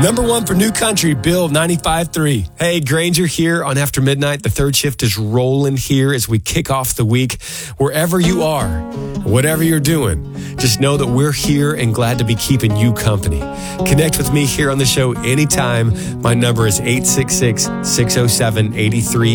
Number one for New Country, Bill 95.3. Hey, Granger here on After Midnight. The third shift is rolling here as we kick off the week. Wherever you are, whatever you're doing, just know that we're here and glad to be keeping you company. Connect with me here on the show anytime. My number is 866-607-83